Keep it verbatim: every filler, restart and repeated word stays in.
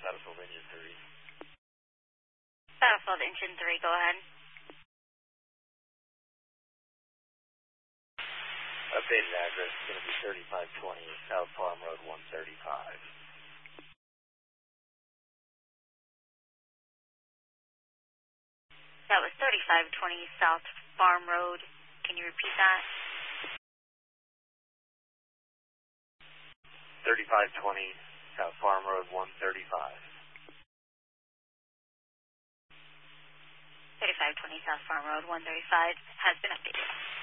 Battlefield Engine three. Battlefield Engine three, go ahead. Updated address is going to be thirty-five twenty South Farm Road one thirty-five. That was thirty-five twenty South Farm Road. Can you repeat that? thirty-five twenty South Farm Road one thirty-five. thirty-five twenty South Farm Road one thirty-five has been updated.